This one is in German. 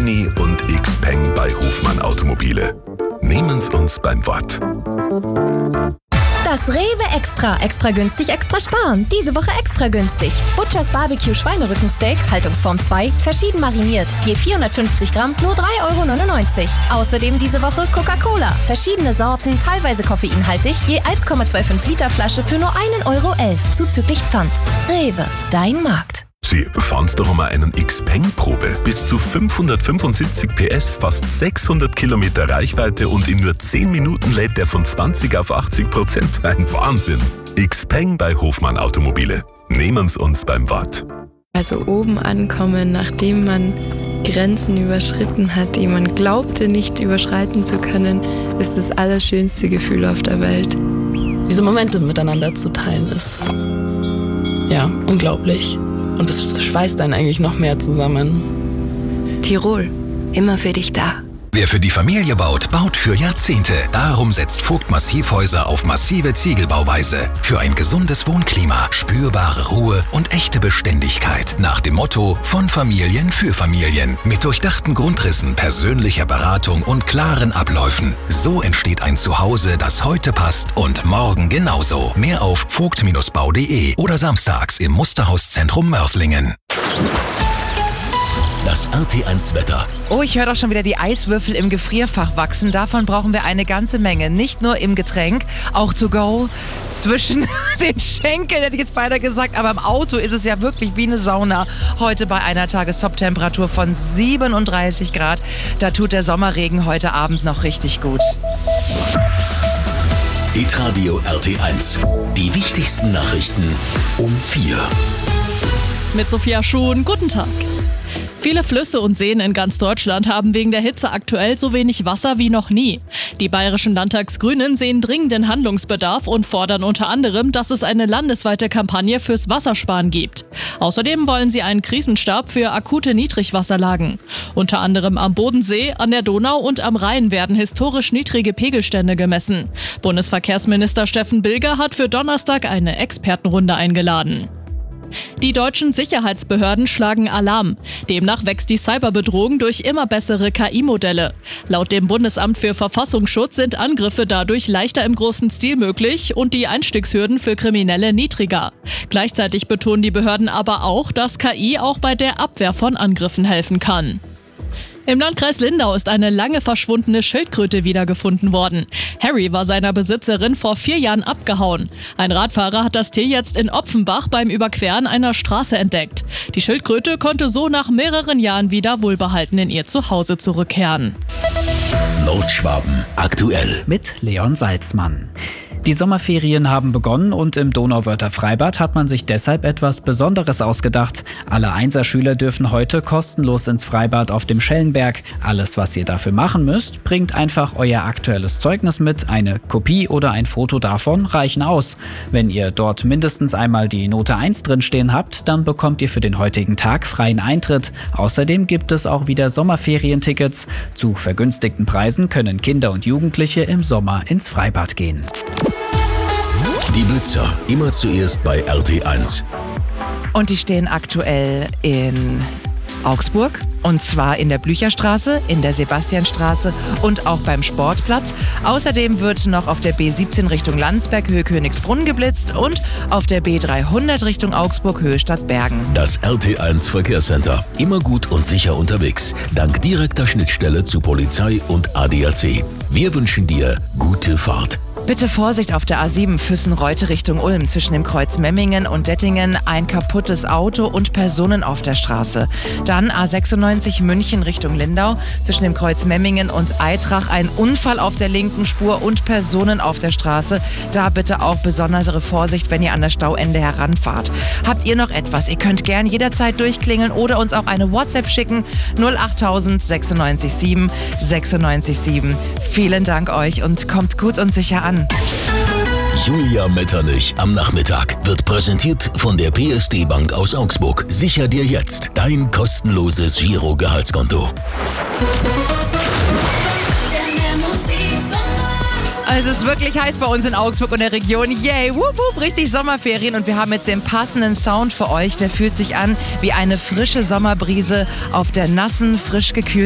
Mini und Xpeng bei Hofmann Automobile. Nehmen's uns beim Wort. Das Rewe Extra. Extra günstig, extra sparen. Diese Woche extra günstig. Butchers Barbecue Schweinerückensteak, Haltungsform 2, verschieden mariniert. Je 450 Gramm, nur 3,99 €. Außerdem diese Woche Coca-Cola. Verschiedene Sorten, teilweise koffeinhaltig, je 1,25 Liter Flasche für nur 1,11 € zuzüglich Pfand. Rewe, dein Markt. Sie, fahren's doch einmal einen Xpeng-Probe. Bis zu 575 PS, fast 600 Kilometer Reichweite und in nur 10 Minuten lädt der von 20 auf 80%. Ein Wahnsinn! Xpeng bei Hofmann Automobile. Nehmen's uns beim Wort. Also oben ankommen, nachdem man Grenzen überschritten hat, die man glaubte nicht überschreiten zu können, ist das allerschönste Gefühl auf der Welt. Diese Momente miteinander zu teilen ist, ja, unglaublich. Und es schweißt einen eigentlich noch mehr zusammen. Tirol, immer für dich da. Wer für die Familie baut, baut für Jahrzehnte. Darum setzt Vogt Massivhäuser auf massive Ziegelbauweise. Für ein gesundes Wohnklima, spürbare Ruhe und echte Beständigkeit. Nach dem Motto: von Familien für Familien. Mit durchdachten Grundrissen, persönlicher Beratung und klaren Abläufen. So entsteht ein Zuhause, das heute passt und morgen genauso. Mehr auf vogt-bau.de oder samstags im Musterhauszentrum Mörslingen. Das RT1 Wetter. Oh, ich höre doch schon wieder die Eiswürfel im Gefrierfach wachsen. Davon brauchen wir eine ganze Menge. Nicht nur im Getränk, auch to go. Zwischen den Schenkeln hätte ich jetzt beinahe gesagt. Aber im Auto ist es ja wirklich wie eine Sauna. Heute bei einer Tagestop-Temperatur von 37 Grad. Da tut der Sommerregen heute Abend noch richtig gut. Hitradio RT1. Die wichtigsten Nachrichten um 4. Mit Sophia Schuhn, guten Tag. Viele Flüsse und Seen in ganz Deutschland haben wegen der Hitze aktuell so wenig Wasser wie noch nie. Die bayerischen Landtagsgrünen sehen dringenden Handlungsbedarf und fordern unter anderem, dass es eine landesweite Kampagne fürs Wassersparen gibt. Außerdem wollen sie einen Krisenstab für akute Niedrigwasserlagen. Unter anderem am Bodensee, an der Donau und am Rhein werden historisch niedrige Pegelstände gemessen. Bundesverkehrsminister Steffen Bilger hat für Donnerstag eine Expertenrunde eingeladen. Die deutschen Sicherheitsbehörden schlagen Alarm. Demnach wächst die Cyberbedrohung durch immer bessere KI-Modelle. Laut dem Bundesamt für Verfassungsschutz sind Angriffe dadurch leichter im großen Stil möglich und die Einstiegshürden für Kriminelle niedriger. Gleichzeitig betonen die Behörden aber auch, dass KI auch bei der Abwehr von Angriffen helfen kann. Im Landkreis Lindau ist eine lange verschwundene Schildkröte wiedergefunden worden. Harry war seiner Besitzerin vor 4 Jahren abgehauen. Ein Radfahrer hat das Tier jetzt in Opfenbach beim Überqueren einer Straße entdeckt. Die Schildkröte konnte so nach mehreren Jahren wieder wohlbehalten in ihr Zuhause zurückkehren. Nordschwaben aktuell mit Leon Salzmann. Die Sommerferien haben begonnen und im Donauwörther Freibad hat man sich deshalb etwas Besonderes ausgedacht. Alle Einserschüler dürfen heute kostenlos ins Freibad auf dem Schellenberg. Alles, was ihr dafür machen müsst, bringt einfach euer aktuelles Zeugnis mit. Eine Kopie oder ein Foto davon reichen aus. Wenn ihr dort mindestens einmal die Note 1 drinstehen habt, dann bekommt ihr für den heutigen Tag freien Eintritt. Außerdem gibt es auch wieder Sommerferientickets. Zu vergünstigten Preisen können Kinder und Jugendliche im Sommer ins Freibad gehen. Die Blitzer, immer zuerst bei RT1. Und die stehen aktuell in Augsburg. Und zwar in der Blücherstraße, in der Sebastianstraße und auch beim Sportplatz. Außerdem wird noch auf der B17 Richtung Landsberg Höhe Königsbrunn geblitzt und auf der B300 Richtung Augsburg Höhe Stadtbergen. Das RT1 Verkehrscenter. Immer gut und sicher unterwegs. Dank direkter Schnittstelle zu Polizei und ADAC. Wir wünschen dir gute Fahrt. Bitte Vorsicht auf der A7 Füssen-Reute Richtung Ulm. Zwischen dem Kreuz Memmingen und Dettingen ein kaputtes Auto und Personen auf der Straße. Dann A96 München Richtung Lindau. Zwischen dem Kreuz Memmingen und Eitrach ein Unfall auf der linken Spur und Personen auf der Straße. Da bitte auch besondere Vorsicht, wenn ihr an das Stauende heranfahrt. Habt ihr noch etwas? Ihr könnt gern jederzeit durchklingeln oder uns auch eine WhatsApp schicken. 08000 96 7 96 7. Vielen Dank euch und kommt gut und sicher an. Julia Metternich am Nachmittag wird präsentiert von der PSD Bank aus Augsburg. Sicher dir jetzt dein kostenloses Giro-Gehaltskonto. Also es ist wirklich heiß bei uns in Augsburg und der Region. Yay, wup, wup, richtig Sommerferien. Und wir haben jetzt den passenden Sound für euch. Der fühlt sich an wie eine frische Sommerbrise auf der nassen, frisch gekühlten